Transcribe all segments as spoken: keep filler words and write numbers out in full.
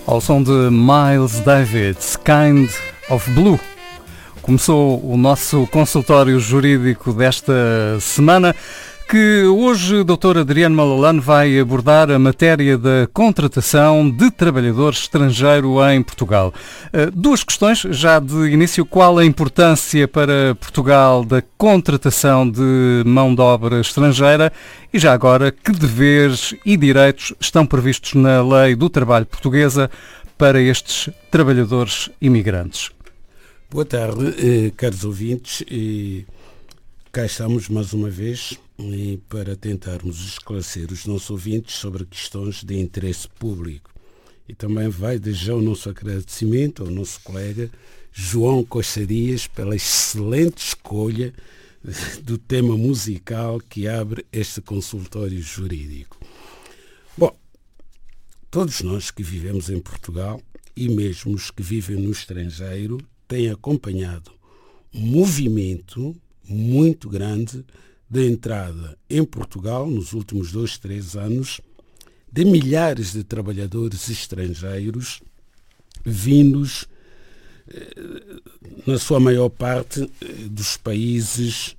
Ao som de Miles Davis, Kind of Blue. Começou o nosso consultório jurídico desta semana, que hoje o doutor Adriano Malalane vai abordar a matéria da contratação de trabalhador estrangeiro em Portugal. Duas questões, já de início: qual a importância para Portugal da contratação de mão de obra estrangeira e, já agora, que deveres e direitos estão previstos na Lei do Trabalho Portuguesa para estes trabalhadores imigrantes? Boa tarde, eh, caros ouvintes. E cá estamos mais uma vez e para tentarmos esclarecer os nossos ouvintes sobre questões de interesse público. E também vai desde o nosso agradecimento ao nosso colega João Costa Dias pela excelente escolha do tema musical que abre este consultório jurídico. Bom, todos nós que vivemos em Portugal e mesmo os que vivem no estrangeiro têm acompanhado um movimento muito grande de entrada em Portugal, nos últimos dois, três anos, de milhares de trabalhadores estrangeiros vindos, na sua maior parte, dos países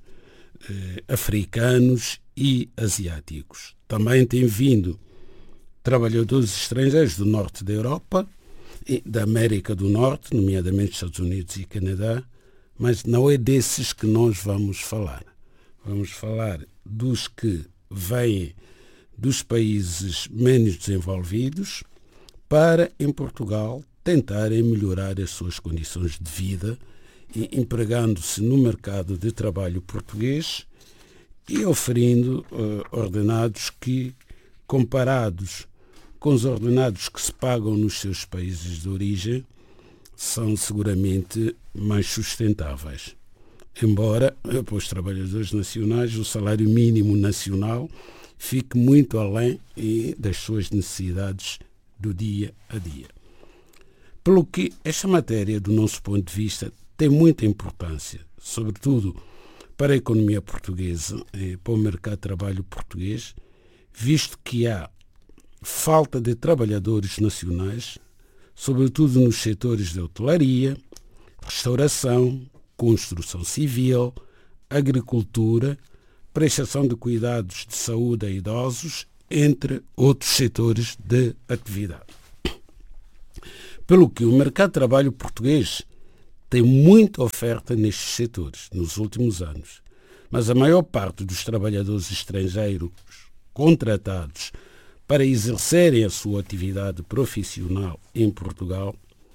africanos e asiáticos. Também tem vindo trabalhadores estrangeiros do norte da Europa e da América do Norte, nomeadamente Estados Unidos e Canadá, mas não é desses que nós vamos falar. Vamos falar dos que vêm dos países menos desenvolvidos para, em Portugal, tentarem melhorar as suas condições de vida, e empregando-se no mercado de trabalho português e oferindo uh, ordenados que, comparados com os ordenados que se pagam nos seus países de origem, são seguramente mais sustentáveis. Embora, para os trabalhadores nacionais, o salário mínimo nacional fique muito além das suas necessidades do dia a dia. Pelo que esta matéria, do nosso ponto de vista, tem muita importância, sobretudo para a economia portuguesa, para o mercado de trabalho português, visto que há falta de trabalhadores nacionais, sobretudo nos setores de hotelaria, restauração, construção civil, agricultura, prestação de cuidados de saúde a idosos, entre outros setores de atividade. Pelo que o mercado de trabalho português tem muita oferta nestes setores nos últimos anos, mas a maior parte dos trabalhadores estrangeiros contratados para exercerem a sua atividade profissional em Portugal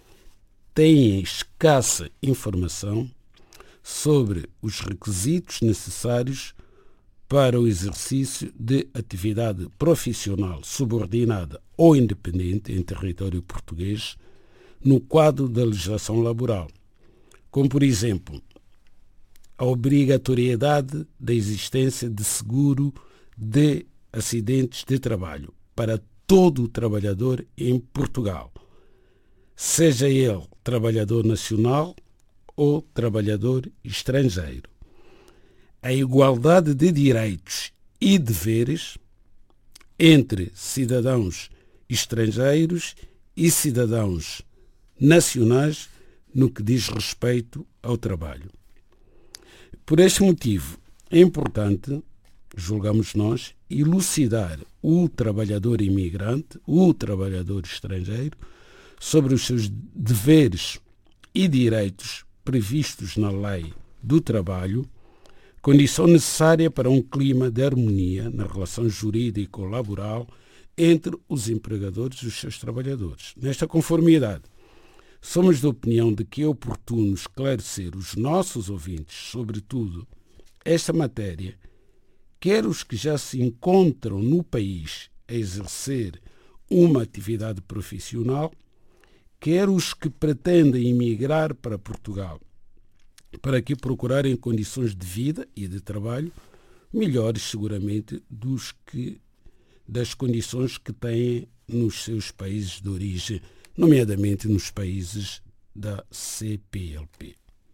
têm escassa informação sobre os requisitos necessários para o exercício de atividade profissional subordinada ou independente em território português no quadro da legislação laboral, como, por exemplo, a obrigatoriedade da existência de seguro de acidentes de trabalho para todo o trabalhador em Portugal, seja ele trabalhador nacional ou trabalhador estrangeiro. A igualdade de direitos e deveres entre cidadãos estrangeiros e cidadãos nacionais no que diz respeito ao trabalho. Por este motivo, é importante, julgamos nós, elucidar o trabalhador imigrante, o trabalhador estrangeiro, sobre os seus deveres e direitos previstos na Lei do Trabalho, condição necessária para um clima de harmonia na relação jurídico-laboral entre os empregadores e os seus trabalhadores. Nesta conformidade, somos da opinião de que é oportuno esclarecer os nossos ouvintes, sobretudo, esta matéria, quer os que já se encontram no país a exercer uma atividade profissional, quer os que pretendem emigrar para Portugal, para aqui procurarem condições de vida e de trabalho melhores, seguramente, dos que, das condições que têm nos seus países de origem, nomeadamente nos países da C P L P.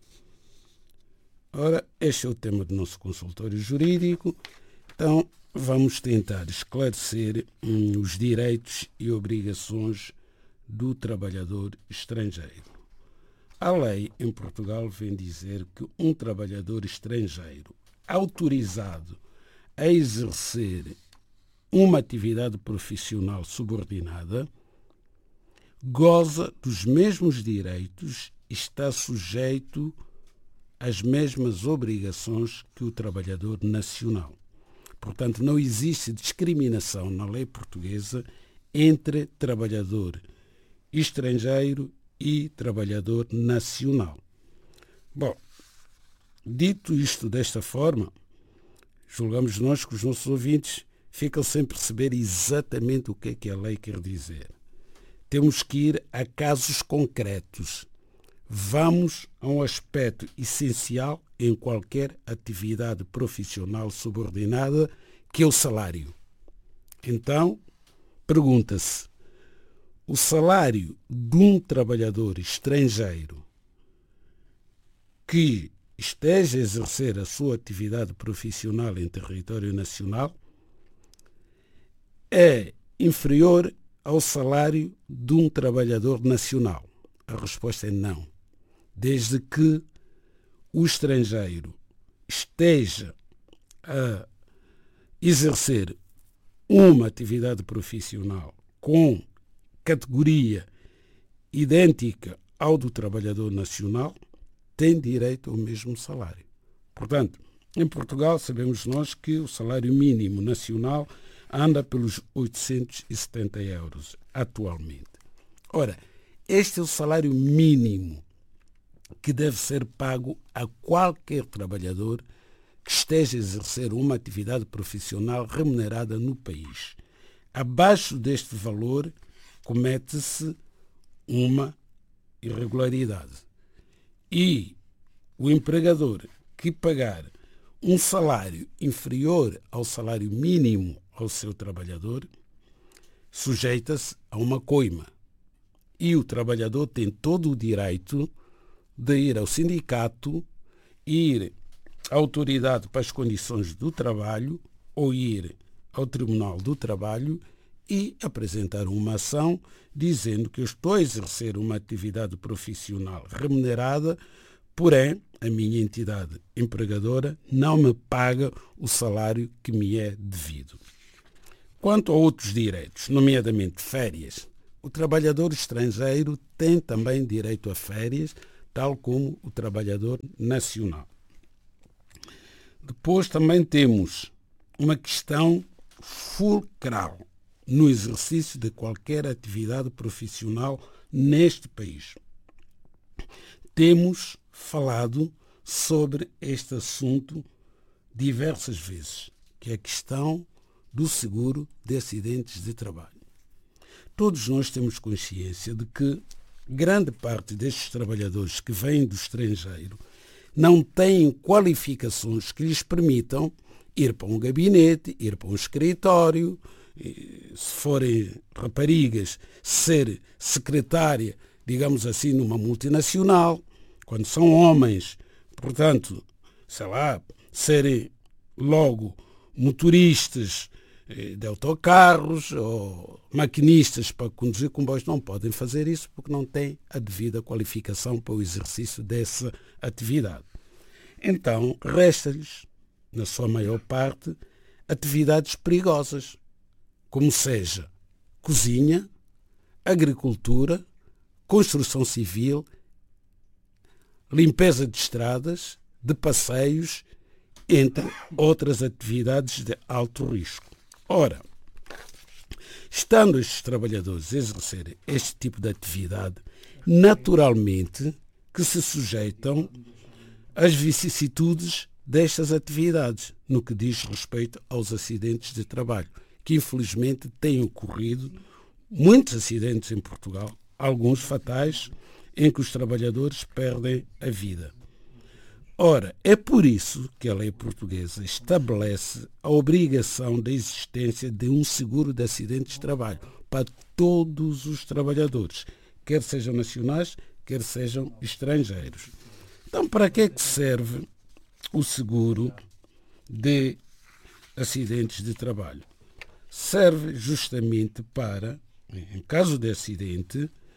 Ora, este é o tema do nosso consultório jurídico. Então, vamos tentar esclarecer hum, os direitos e obrigações do trabalhador estrangeiro. A lei em Portugal vem dizer que um trabalhador estrangeiro autorizado a exercer uma atividade profissional subordinada goza dos mesmos direitos e está sujeito às mesmas obrigações que o trabalhador nacional. Portanto, não existe discriminação na lei portuguesa entre trabalhador estrangeiro e trabalhador nacional. Bom, dito isto desta forma, julgamos nós que os nossos ouvintes ficam sem perceber exatamente o que é que a lei quer dizer. Temos que ir a casos concretos. Vamos a um aspecto essencial em qualquer atividade profissional subordinada, que é o salário. Então, pergunta-se, o salário de um trabalhador estrangeiro que esteja a exercer a sua atividade profissional em território nacional é inferior ao salário de um trabalhador nacional? A resposta é não. Desde que o estrangeiro esteja a exercer uma atividade profissional com categoria idêntica ao do trabalhador nacional, tem direito ao mesmo salário. Portanto, em Portugal sabemos nós que o salário mínimo nacional anda pelos oitocentos e setenta euros atualmente. Ora, este é o salário mínimo que deve ser pago a qualquer trabalhador que esteja a exercer uma atividade profissional remunerada no país. Abaixo deste valor, comete-se uma irregularidade. E o empregador que pagar um salário inferior ao salário mínimo ao seu trabalhador sujeita-se a uma coima. E o trabalhador tem todo o direito de ir ao sindicato, ir à autoridade para as condições do trabalho ou ir ao Tribunal do Trabalho e apresentar uma ação dizendo que eu estou a exercer uma atividade profissional remunerada, porém a minha entidade empregadora não me paga o salário que me é devido. Quanto a outros direitos, nomeadamente férias, o trabalhador estrangeiro tem também direito a férias, tal como o trabalhador nacional. Depois também temos uma questão fulcral no exercício de qualquer atividade profissional neste país. Temos falado sobre este assunto diversas vezes, que é a questão do seguro de acidentes de trabalho. Todos nós temos consciência de que grande parte destes trabalhadores que vêm do estrangeiro não têm qualificações que lhes permitam ir para um gabinete, ir para um escritório, se forem raparigas, ser secretária, digamos assim, numa multinacional. Quando são homens, portanto, sei lá, serem logo motoristas de autocarros ou maquinistas para conduzir comboios, não podem fazer isso porque não têm a devida qualificação para o exercício dessa atividade. Então, resta-lhes, na sua maior parte, atividades perigosas, como seja cozinha, agricultura, construção civil, limpeza de estradas, de passeios, entre outras atividades de alto risco. Ora, estando estes trabalhadores a exercer este tipo de atividade, naturalmente que se sujeitam às vicissitudes destas atividades, no que diz respeito aos acidentes de trabalho, que infelizmente têm ocorrido muitos acidentes em Portugal, alguns fatais, em que os trabalhadores perdem a vida. Ora, é por isso que a lei portuguesa estabelece a obrigação da existência de um seguro de acidentes de trabalho para todos os trabalhadores, quer sejam nacionais, quer sejam estrangeiros. Então, para que é que serve o seguro de acidentes de trabalho? Serve justamente para, em caso de acidente,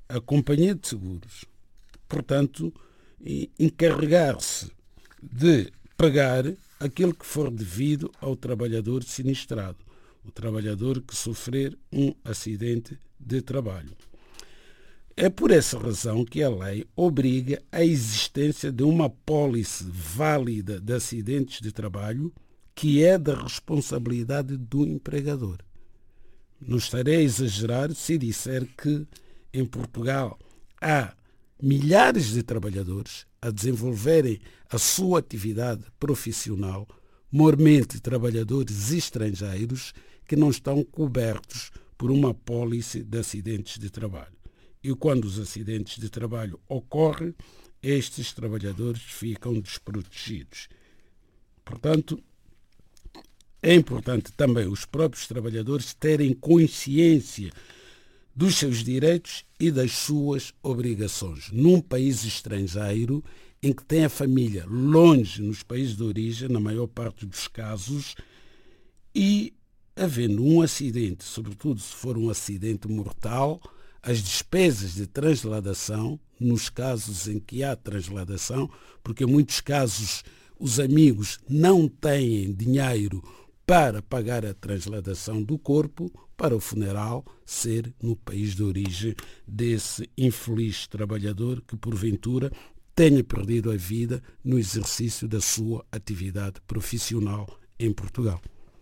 a companhia de seguros, portanto, encarregar-se de pagar aquilo que for devido ao trabalhador sinistrado, o trabalhador que sofrer um acidente de trabalho. É por essa razão que a lei obriga a existência de uma apólice válida de acidentes de trabalho que é da responsabilidade do empregador. Não estarei a exagerar se disser que em Portugal há milhares de trabalhadores a desenvolverem a sua atividade profissional, mormente trabalhadores estrangeiros que não estão cobertos por uma apólice de acidentes de trabalho. E quando os acidentes de trabalho ocorrem, estes trabalhadores ficam desprotegidos. Portanto, é importante também os próprios trabalhadores terem consciência dos seus direitos e das suas obrigações. Num país estrangeiro, em que tem a família longe nos países de origem, na maior parte dos casos, e havendo um acidente, sobretudo se for um acidente mortal, as despesas de transladação, nos casos em que há transladação, porque em muitos casos os amigos não têm dinheiro para pagar a transladação do corpo, para o funeral ser no país de origem desse infeliz trabalhador que, porventura, tenha perdido a vida no exercício da sua atividade profissional em Portugal.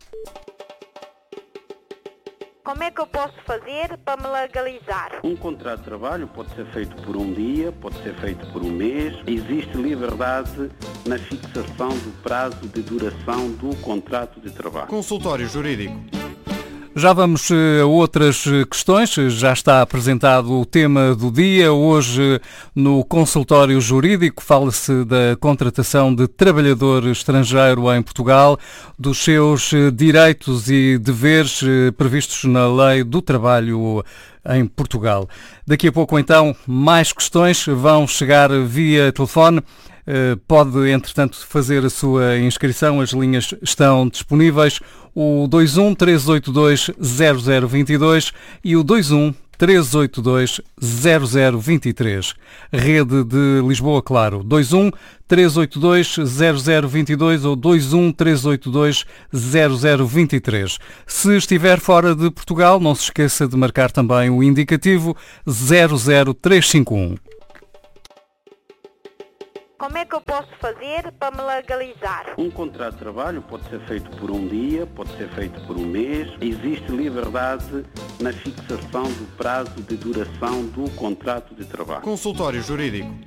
Como é que eu posso fazer para me legalizar? Um contrato de trabalho pode ser feito por um dia, pode ser feito por um mês. Existe liberdade na fixação do prazo de duração do contrato de trabalho. Consultório Jurídico. Já vamos a outras questões, já está apresentado o tema do dia. Hoje, no consultório jurídico, fala-se da contratação de trabalhador estrangeiro em Portugal, dos seus direitos e deveres previstos na Lei do Trabalho em Portugal. Daqui a pouco, então, mais questões vão chegar via telefone. Pode, entretanto, fazer a sua inscrição. As linhas estão disponíveis. O dois um três oito dois zero zero dois dois e o dois um três oito dois zero zero dois três. Rede de Lisboa, claro. dois um três oito dois zero zero dois dois ou dois um três oito dois zero zero dois três. Se estiver fora de Portugal, não se esqueça de marcar também o indicativo zero zero três cinco um. Como é que eu posso fazer para me legalizar? Um contrato de trabalho pode ser feito por um dia, pode ser feito por um mês. Existe liberdade na fixação do prazo de duração do contrato de trabalho. Consultório Jurídico.